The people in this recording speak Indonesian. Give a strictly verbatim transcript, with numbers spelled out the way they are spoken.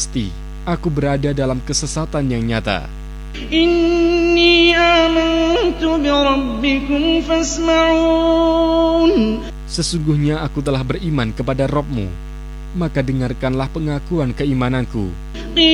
Pasti aku berada dalam kesesatan yang nyata. Inni amantu bi rabbikum fasma'un. Sesungguhnya aku telah beriman kepada Rabb-Mu, maka dengarkanlah pengakuan keimananku.